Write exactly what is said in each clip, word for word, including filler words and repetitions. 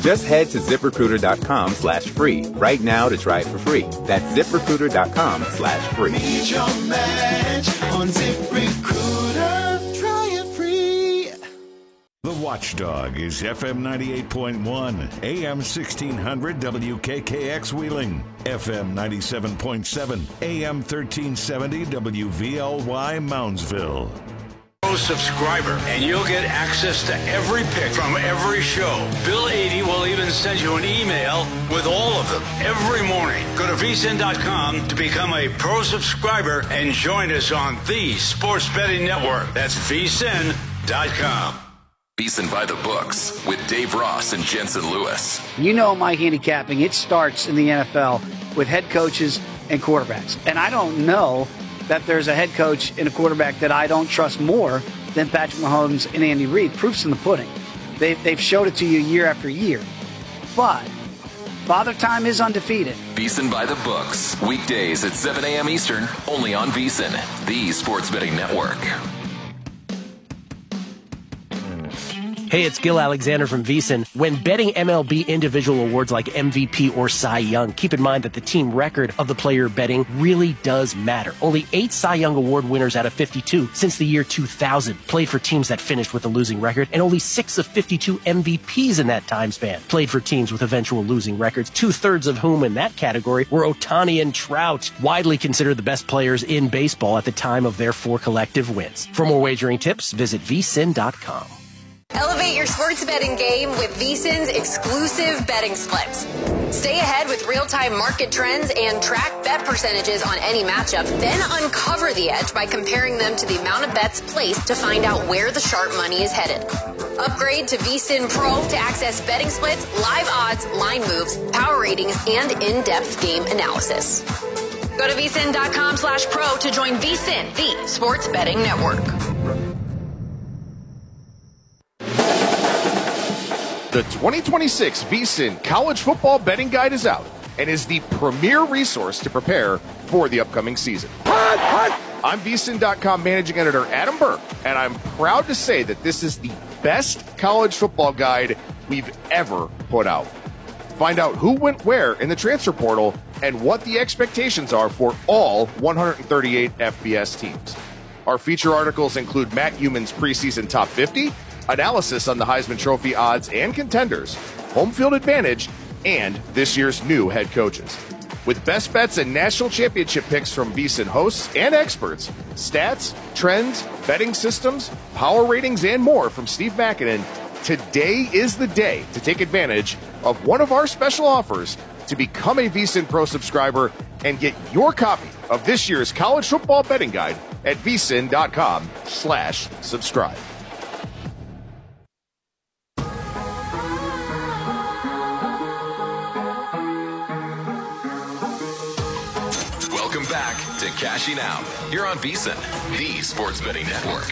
Just head to ZipRecruiter.com slash free right now to try it for free. That's ZipRecruiter.com slash free. Need your match on ZipRecruiter. Try it free. The Watchdog is F M ninety-eight point one, A M sixteen hundred W K K X Wheeling, F M ninety-seven point seven, A M thirteen seventy W V L Y Moundsville. Subscriber, and you'll get access to every pick from every show. Bill eighty will even send you an email with all of them every morning. Go to V S I N dot com to become a pro subscriber and join us on the Sports Betting Network. That's V S I N dot com. VSiN by the books with Dave Ross and Jensen Lewis. You know my handicapping, it starts in the N F L with head coaches and quarterbacks. And I don't know that there's a head coach and a quarterback that I don't trust more than Patrick Mahomes and Andy Reid. Proof's in the pudding. They, they've showed it to you year after year. But Father Time is undefeated. VSiN by the books. Weekdays at seven a.m. Eastern, only on VSiN, the Sports Betting Network. Hey, it's Gil Alexander from VSiN. When betting M L B individual awards like M V P or Cy Young, keep in mind that the team record of the player betting really does matter. Only eight Cy Young Award winners out of fifty-two since the year two thousand played for teams that finished with a losing record, and only six of fifty-two M V Ps in that time span played for teams with eventual losing records, two-thirds of whom in that category were Ohtani and Trout, widely considered the best players in baseball at the time of their four collective wins. For more wagering tips, visit V S I N dot com. Elevate your sports betting game with VSiN's exclusive betting splits. Stay ahead with real-time market trends and track bet percentages on any matchup, then uncover the edge by comparing them to the amount of bets placed to find out where the sharp money is headed. Upgrade to VSiN Pro to access betting splits, live odds, line moves, power ratings, and in-depth game analysis. Go to V S I N dot com slash pro to join VSiN, the Sports Betting Network. The twenty twenty-six VSiN College Football Betting Guide is out and is the premier resource to prepare for the upcoming season. I'm V S I N dot com managing editor Adam Burke, and I'm proud to say that this is the best college football guide we've ever put out. Find out who went where in the transfer portal and what the expectations are for all one hundred thirty-eight F B S teams. Our feature articles include Matt Human's preseason top fifty, analysis on the Heisman Trophy odds and contenders, home field advantage, and this year's new head coaches. With best bets and national championship picks from VSiN hosts and experts, stats, trends, betting systems, power ratings, and more from Steve Makinen, today is the day to take advantage of one of our special offers to become a VSiN Pro subscriber and get your copy of this year's college football betting guide at V S I N dot com slash subscribe. Welcome back to Cashing Out. You're on VSiN, the Sports Betting Network.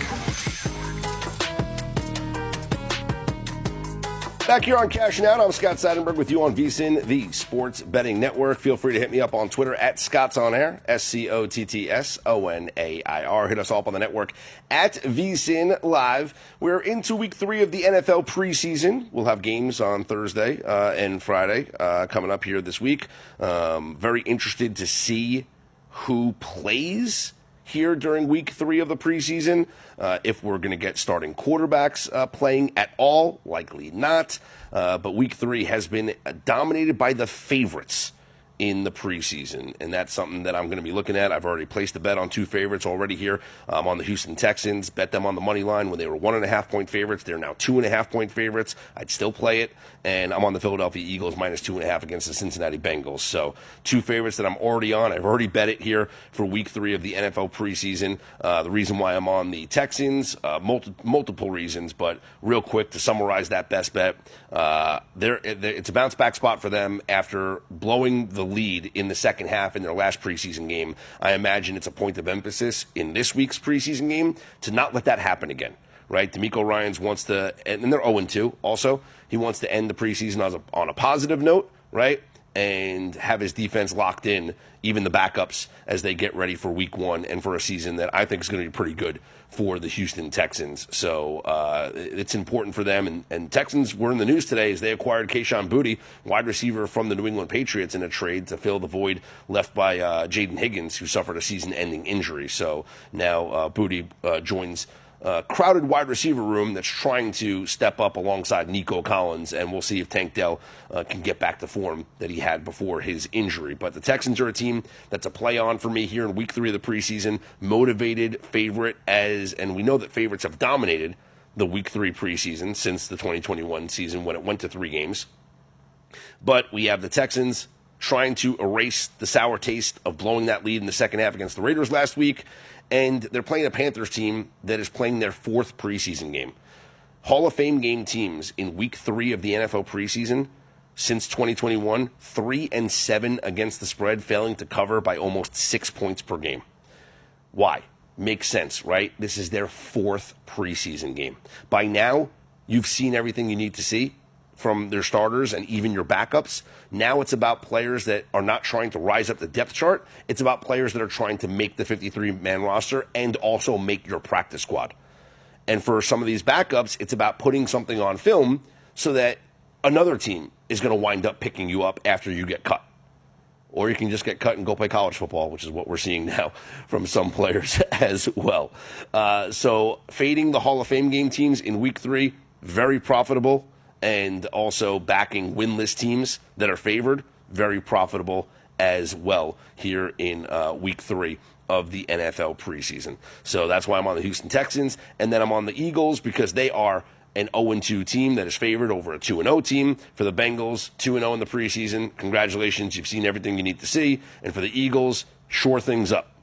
Back here on Cashing Out, I'm Scott Seidenberg with you on VSiN, the Sports Betting Network. Feel free to hit me up on Twitter at Scott's On Air, S C O T T S O N A I R. Hit us all up on the network at VSiN Live. We're into week three of the N F L preseason. We'll have games on Thursday uh, and Friday uh, coming up here this week. Um, very interested to see who plays here during week three of the preseason. Uh, if we're going to get starting quarterbacks uh, playing at all, likely not. Uh, but week three has been dominated by the favorites in the preseason, and that's something that I'm going to be looking at. I've already placed a bet on two favorites already here. I'm on the Houston Texans, bet them on the money line when they were one and a half point favorites. They're now two and a half point favorites. I'd still play it, and I'm on the Philadelphia Eagles minus two and a half against the Cincinnati Bengals. So two favorites that I'm already on. I've already bet it here for week three of the N F L preseason. Uh, the reason why I'm on the Texans, uh, multi- multiple reasons, but real quick to summarize that best bet, uh, they're, it's a bounce back spot for them after blowing the lead in the second half in their last preseason game. I imagine it's a point of emphasis in this week's preseason game to not let that happen again, right? DeMeco Ryans wants to, and they're oh and two also, he wants to end the preseason on a, on a positive note, right? and have his defense locked in, even the backups, as they get ready for week one and for a season that I think is going to be pretty good for the Houston Texans. So uh, it's important for them. And, and Texans were in the news today as they acquired Kayshon Boutte, wide receiver from the New England Patriots, in a trade to fill the void left by uh, Jaden Higgins, who suffered a season-ending injury. So now uh, Boutte uh, joins Uh, crowded wide receiver room that's trying to step up alongside Nico Collins, and we'll see if Tank Dell uh, can get back to form that he had before his injury. But the Texans are a team that's a play on for me here in week three of the preseason, motivated favorite as, and we know that favorites have dominated the week three preseason since the twenty twenty-one season when it went to three games. But we have the Texans trying to erase the sour taste of blowing that lead in the second half against the Raiders last week. And they're playing a Panthers team that is playing their fourth preseason game. Hall of Fame game teams in week three of the N F L preseason since twenty twenty-one, three and seven against the spread, failing to cover by almost six points per game. Why? Makes sense, right? This is their fourth preseason game. By now, you've seen everything you need to see from their starters and even your backups. Now it's about players that are not trying to rise up the depth chart. It's about players that are trying to make the fifty-three man roster and also make your practice squad. And for some of these backups, it's about putting something on film so that another team is going to wind up picking you up after you get cut. Or you can just get cut and go play college football, which is what we're seeing now from some players as well. Uh, so fading the Hall of Fame game teams in week three, very profitable. And also backing winless teams that are favored, very profitable as well here in uh, week three of the N F L preseason. So that's why I'm on the Houston Texans. And then I'm on the Eagles because they are an oh and two team that is favored over a two and oh team. For the Bengals, two and oh in the preseason. Congratulations, you've seen everything you need to see. And for the Eagles, shore things up.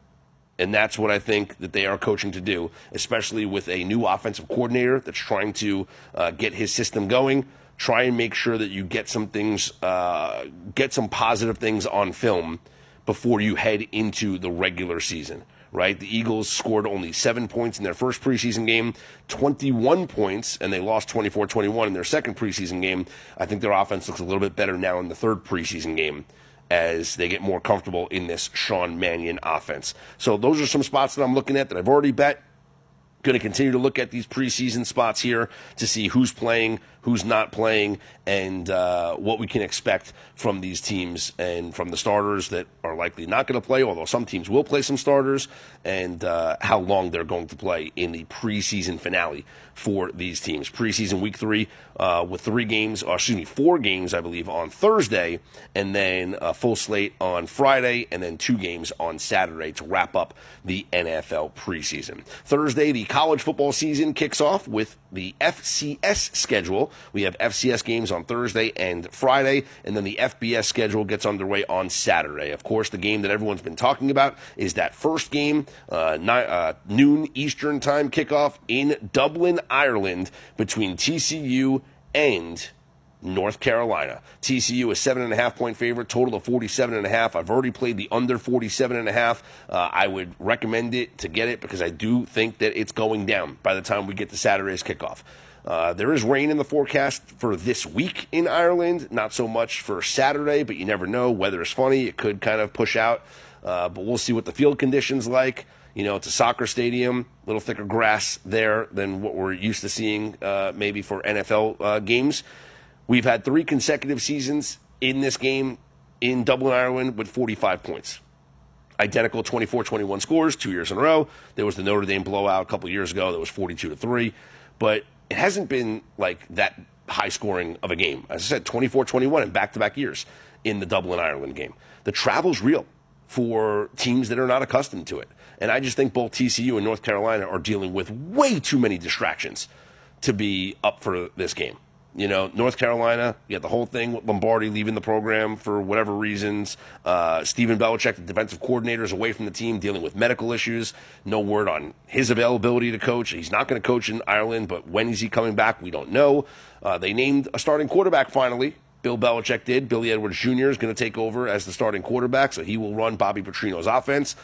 And that's what I think that they are coaching to do, especially with a new offensive coordinator that's trying to uh, get his system going. Try and make sure that you get some things, uh, get some positive things on film before you head into the regular season, right? The Eagles scored only seven points in their first preseason game, twenty-one points, and they lost twenty-four twenty-one in their second preseason game. I think their offense looks a little bit better now in the third preseason game, as they get more comfortable in this Sean Mannion offense. So those are some spots that I'm looking at that I've already bet. Going to continue to look at these preseason spots here to see who's playing, who's not playing, and uh, what we can expect from these teams and from the starters that are likely not going to play, although some teams will play some starters, and uh, how long they're going to play in the preseason finale for these teams. Preseason week three uh, with three games, or excuse me, four games, I believe, on Thursday, and then a full slate on Friday, and then two games on Saturday to wrap up the N F L preseason. Thursday, the college football season kicks off with the F C S schedule. We have F C S games on Thursday and Friday, and then the F B S schedule gets underway on Saturday. Of course, the game that everyone's been talking about is that first game, uh, nine, uh, noon Eastern time kickoff in Dublin, Ireland, between T C U and North Carolina. T C U is seven and a half point favorite, total of forty-seven and a half. I've already played the under forty-seven and a half. Uh, I would recommend it to get it because I do think that it's going down by the time we get to Saturday's kickoff. Uh, there is rain in the forecast for this week in Ireland, not so much for Saturday, but you never know. Weather is funny. It could kind of push out, uh, but we'll see what the field conditions like. You know, it's a soccer stadium, a little thicker grass there than what we're used to seeing uh, maybe for N F L uh, games. We've had three consecutive seasons in this game in Dublin, Ireland with forty-five points. Identical twenty-four twenty-one scores two years in a row. There was the Notre Dame blowout a couple years ago that was forty-two to three. But it hasn't been like that high scoring of a game. As I said, twenty-four twenty-one in back-to-back years in the Dublin, Ireland game. The travel's real for teams that are not accustomed to it. And I just think both T C U and North Carolina are dealing with way too many distractions to be up for this game. You know, North Carolina, you got the whole thing with Lombardi leaving the program for whatever reasons. Uh, Stephen Belichick, the defensive coordinator, is away from the team dealing with medical issues. No word on his availability to coach. He's not going to coach in Ireland, but when is he coming back? We don't know. Uh, they named a starting quarterback finally. Bill Belichick did. Billy Edwards Junior is going to take over as the starting quarterback, so he will run Bobby Petrino's offense.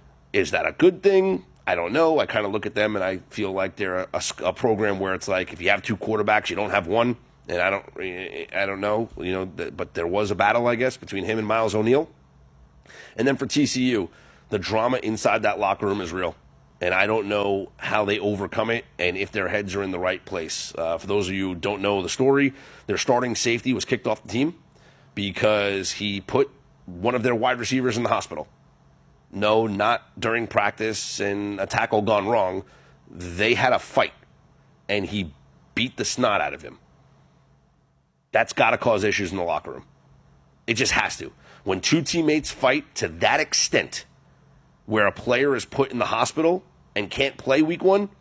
Is that a good thing? I don't know. I kind of look at them and I feel like they're a, a, a program where it's like if you have two quarterbacks, you don't have one, And I don't, I don't know, you know, but there was a battle, I guess, between him and Miles O'Neal. And then for T C U, the drama inside that locker room is real. And I don't know how they overcome it and if their heads are in the right place. Uh, for those of you who don't know the story, their starting safety was kicked off the team because he put one of their wide receivers in the hospital. No, not during practice and a tackle gone wrong. They had a fight, and he beat the snot out of him. That's got to cause issues in the locker room. It just has to. When two teammates fight to that extent, where a player is put in the hospital and can't play week one,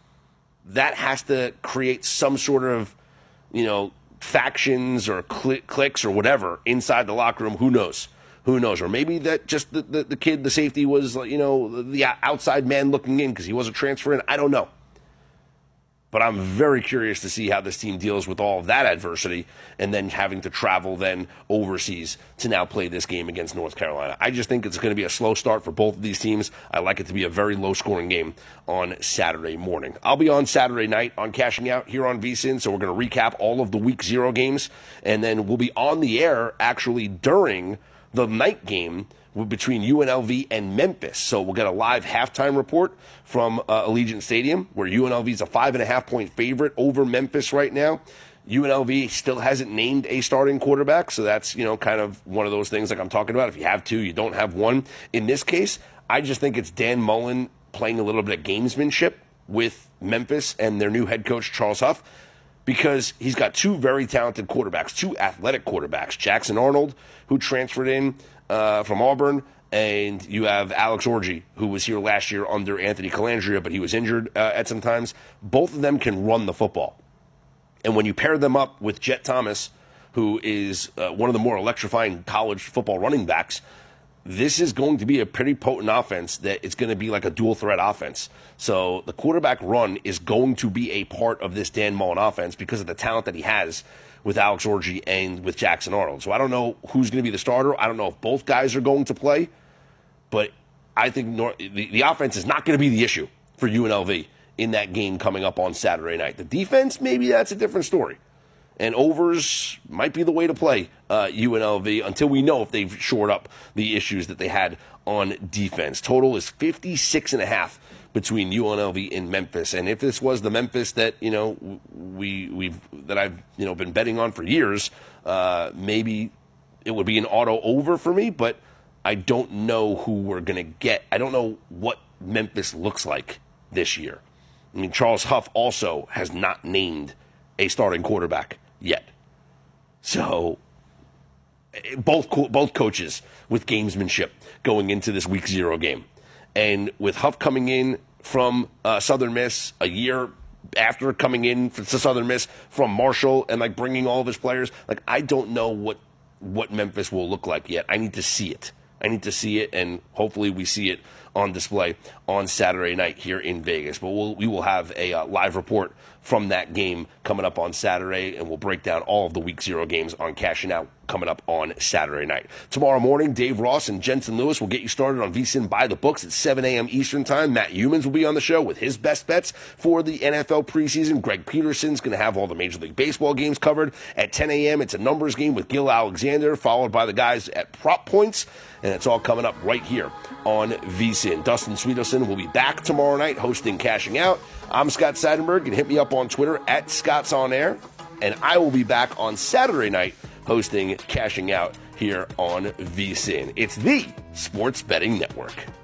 that has to create some sort of, you know, factions or cl- cliques or whatever inside the locker room. Who knows? Who knows? Or maybe that just the, the, the kid, the safety, was, you know, the outside man looking in because he wasn't transferring. I don't know. But I'm very curious to see how this team deals with all of that adversity and then having to travel then overseas to now play this game against North Carolina. I just think it's going to be a slow start for both of these teams. I like it to be a very low-scoring game on Saturday morning. I'll be on Saturday night on Cashing Out here on VSiN, so we're going to recap all of the Week Zero games, and then we'll be on the air actually during the night game between U N L V and Memphis. So we'll get a live halftime report from uh, Allegiant Stadium, where U N L V is a five and a half point favorite over Memphis right now. U N L V still hasn't named a starting quarterback, so that's, you know, kind of one of those things like I'm talking about. If you have two, you don't have one. In this case, I just think it's Dan Mullen playing a little bit of gamesmanship with Memphis and their new head coach, Charles Huff, because he's got two very talented quarterbacks, two athletic quarterbacks. Jackson Arnold, who transferred in uh, from Auburn, and you have Alex Orji, who was here last year under Anthony Calandria, but he was injured uh, at some times. Both of them can run the football. And when you pair them up with Jet Thomas, who is uh, one of the more electrifying college football running backs, this is going to be a pretty potent offense that it's going to be like a dual-threat offense. So the quarterback run is going to be a part of this Dan Mullen offense because of the talent that he has with Alex Orji and with Jackson Arnold. So I don't know who's going to be the starter. I don't know if both guys are going to play. But I think North, the, the offense is not going to be the issue for U N L V in that game coming up on Saturday night. The defense, maybe that's a different story. And overs might be the way to play uh, U N L V until we know if they've shored up the issues that they had on defense. Total is fifty-six and a half between U N L V and Memphis. And if this was the Memphis that, you know, we we've that I've, you know, been betting on for years, uh, maybe it would be an auto over for me, but I don't know who we're going to get. I don't know what Memphis looks like this year. I mean, Charles Huff also has not named a starting quarterback yet. So both co- both coaches with gamesmanship going into this Week Zero game. And with Huff coming in from uh, Southern Miss a year after coming in to Southern Miss from Marshall and, like, bringing all of his players, like, I don't know what, what Memphis will look like yet. I need to see it. I need to see it, and hopefully we see it on display on Saturday night here in Vegas. But we'll, we will have a uh, live report from that game coming up on Saturday, and we'll break down all of the Week Zero games on Cashing Out coming up on Saturday night. Tomorrow morning, Dave Ross and Jensen Lewis will get you started on VSiN By the Books at seven a.m. Eastern Time. Matt Humans will be on the show with his best bets for the N F L preseason. Greg Peterson's going to have all the Major League Baseball games covered. At ten a.m., it's a numbers game with Gil Alexander, followed by the guys at Prop Points, and it's all coming up right here on VSiN. Dustin Sweetelson will be back tomorrow night hosting Cashing Out. I'm Scott Seidenberg. You can hit me up on Twitter at Scott's On Air, and I will be back on Saturday night hosting Cashing Out here on VSiN. It's the Sports Betting Network.